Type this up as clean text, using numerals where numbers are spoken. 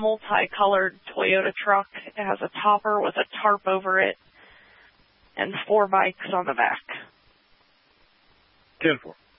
multicolored Toyota truck. It has a topper with a tarp over it and 4 bikes on the back. 10-4.